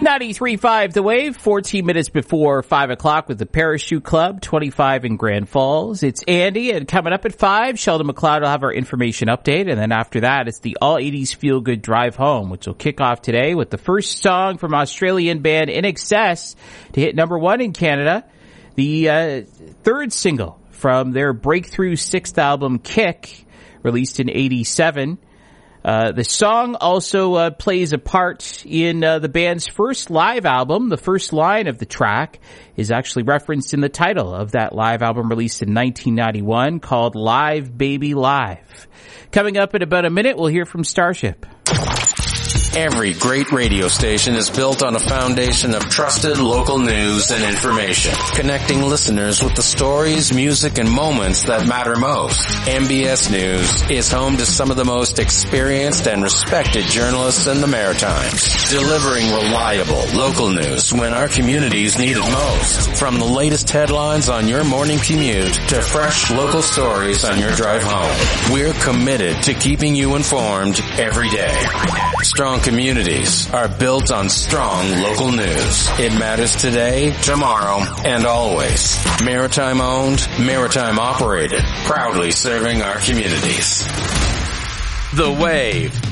93.5 The Wave, 14 minutes before 5 o'clock with the Parachute Club, 25 in Grand Falls. It's Andy, and coming up at 5, Sheldon McLeod will have our information update, and then after that, it's the All-80s Feel Good Drive Home, which will kick off today with the first song from Australian band In Excess to hit number 1 in Canada, the third single from their breakthrough 6th album, Kick, released in 87. The song also plays a part in the band's first live album. The first line of the track is actually referenced in the title of that live album released in 1991 called Live Baby Live. Coming up in about a minute, we'll hear from Starship. Every great radio station is built on a foundation of trusted local news and information, connecting listeners with the stories, music, and moments that matter most. MBS News is home to some of the most experienced and respected journalists in the Maritimes, delivering reliable local news when our communities need it most. From the latest headlines on your morning commute to fresh local stories on your drive home, we're committed to keeping you informed every day. Strong communities are built on strong local news. It matters today, tomorrow, and always. Maritime owned, maritime operated, proudly serving our communities. The Wave.